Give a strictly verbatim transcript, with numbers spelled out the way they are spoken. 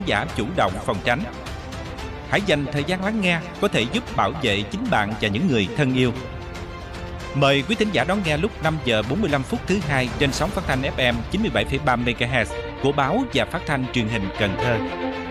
giả chủ động phòng tránh. Hãy dành thời gian lắng nghe có thể giúp bảo vệ chính bạn và những người thân yêu. Mời quý thính giả đón nghe lúc năm giờ bốn mươi lăm phút thứ hai trên sóng phát thanh ép em chín mươi bảy phẩy ba mê ga héc của báo và phát thanh truyền hình Cần Thơ.